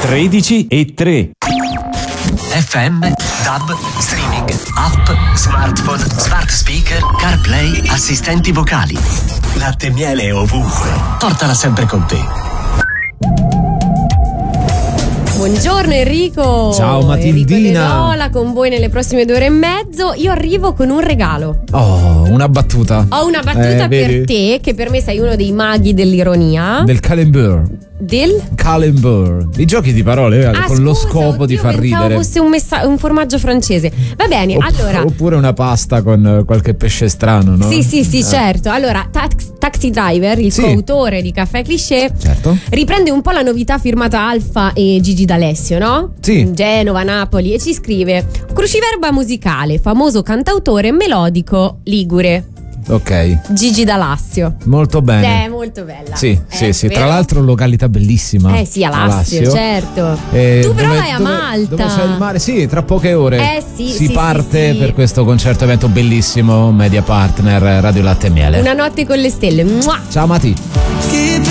13:03. FM, DAB, streaming, app, smartphone, smart speaker, CarPlay, assistenti vocali. Latte e miele ovunque. Portala sempre con te. Buongiorno Enrico. Ciao Matildina. Enrico De Nola con voi nelle prossime 2 ore e mezzo. Io arrivo con un regalo. Oh, una battuta. Ho una battuta per te, che per me sei uno dei maghi dell'ironia. Del Calembour. Del Calembour. I giochi di parole con lo scopo di far ridere. Pensavo fosse un formaggio francese. Va bene, allora. Oppure una pasta con qualche pesce strano, no? Sì, certo. Allora, Taxi Driver, il coautore di Caffè Cliché, certo, riprende un po' la novità firmata Alfa e Gigi D'Alessio, no? Sì. Genova, Napoli, e ci scrive: cruciverba musicale, famoso cantautore melodico ligure. Ok. Gigi D'Alessio. Molto bene. Molto bella. Sì. Vero? Tra l'altro località bellissima. Sì, Alassio, certo. Tu però vai a Malta. Dove c'è il mare? Sì, tra poche ore. Si parte per questo concerto evento bellissimo, media partner Radio Latte e Miele. Una notte con le stelle. Mua! Ciao Mati.